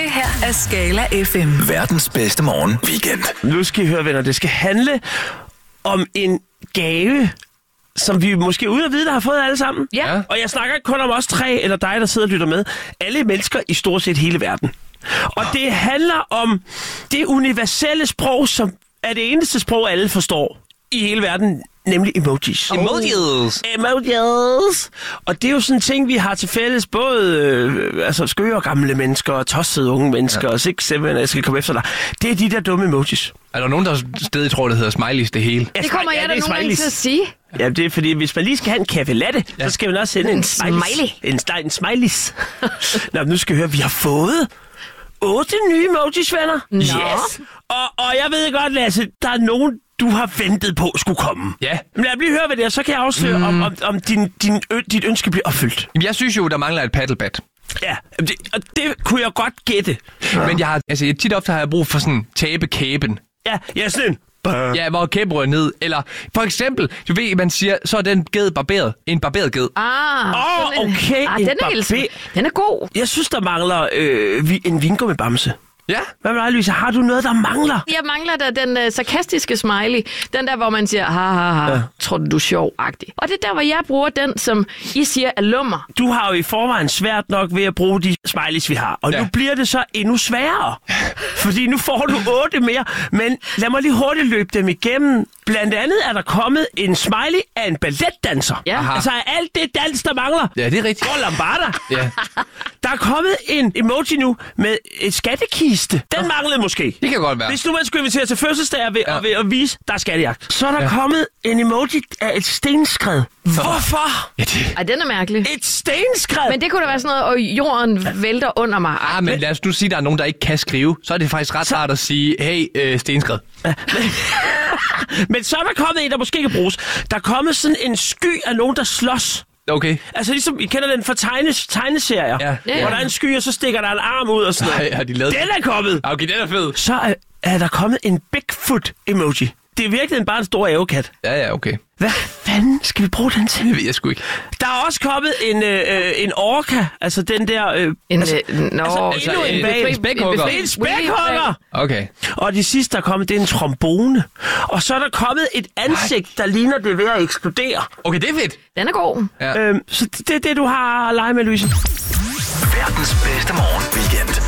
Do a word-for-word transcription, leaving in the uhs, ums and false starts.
her er Skala F M. Verdens bedste morgen weekend. Nu skal I høre, venner, det skal handle om en gave, som vi måske uden at vide, der har fået alle sammen. Ja. Og jeg snakker ikke kun om os tre, eller dig, der sidder og lytter med. Alle mennesker i stort set hele verden. Og det handler om det universelle sprog, som er det eneste sprog, alle forstår i hele verden, nemlig emojis. Emojis. Emojis. Og det er jo sådan en ting, vi har til fælles, både øh, altså skøre og gamle mennesker, og tossede unge mennesker, ja. og six, seven, jeg skal komme efter dig. Det er de der dumme emojis. Er der nogen, der stadig tror, det hedder smileys det hele? Det kommer jeg da nogle gange til at sige. Ja, det er fordi, hvis man lige skal have en café latte, ja. så skal man også sende en, En smileys. smiley. En, en, en smileys. Nå, nu skal vi høre, vi har fået otte nye emojis, venner. Nå. Yes. Og, og jeg ved godt, Lasse, der er nogen, du har ventet på skulle komme. Ja. Men lad mig lige høre, hvad det er, så kan jeg afsløre, mm. om, om, om din, din ø, dit ønske bliver opfyldt. Jeg synes jo, der mangler et paddlebat. Ja, det, og det kunne jeg godt gætte. Ja. Men jeg har, altså, tit ofte har jeg brug for sådan tabe-kæben. Ja, jeg er sådan en... Ja, hvor kæben rører ned. Eller for eksempel, du ved, man siger, så er den ged barberet. En barberet ged. Ah, Åh, sådan en- okay, Ah, en den, er helt, barber- den er god. Jeg synes, der mangler øh, vi- en vingummibamse. Ja. Hvad med dig, Louise? Har du noget, der mangler? Jeg mangler da den uh, sarkastiske smiley. Den der, hvor man siger, ha ha ha, ja. Tror du, du er sjov-agtig. Og det er der, hvor jeg bruger den, som I siger er lummer. Du har jo i forvejen svært nok ved at bruge de smileys, vi har. Og Ja. nu bliver det så endnu sværere. Fordi nu får du otte mere. Men lad mig lige hurtigt løbe dem igennem. Blandt andet er der kommet en smiley af en balletdanser. Ja. Aha. Altså alt det dans, der mangler. Ja, det er rigtigt. Og lambada. Ja. Der er kommet en emoji nu med et skattekiste. Den manglede måske. Det kan godt være. Hvis nu man skulle invitere til fødselsdag og ved, Ja. og ved at vise, der er skattejagt. Så er der Ja. ja. kommet en emoji af et stenskred. Hvorfor? Ja, det... Ej, den er mærkelig. Et stenskred? Men det kunne da være sådan noget, og jorden vælter under mig. Ah, men lad os nu sige, at der er nogen, der ikke kan skrive. Så er det faktisk ret rart at sige, hey, øh, stenskred. Men så er der kommet en, der måske kan bruges. Der er kommet sådan en sky af nogen, der slås. Okay. Altså ligesom, I kender den fra tegnes, tegneserier. Ja. Hvor der er en sky, og så stikker der en arm ud og sådan noget. Nej, har de lavet Den er kommet. Okay, den er fed. Så er, er der kommet en Bigfoot-emoji. Det er virkelig bare en stor ævekat. Ja, ja, okay. Hvad fanden skal vi bruge den til? Det ved jeg sgu ikke. Der er også kommet en, øh, en orca, altså den der... Øh, En, altså, øh, nå, altså endnu en- en hval. en spækhugger. En spækhugger! Okay. Og de sidste, der er kommet, det er en trombone. Og så er der kommet et ansigt, der ligner det er ved at eksplodere. Okay, det er fedt. Den er god. Ja. Øhm, så det er det, du har at lege med, Louise. Verdens bedste morgen weekend.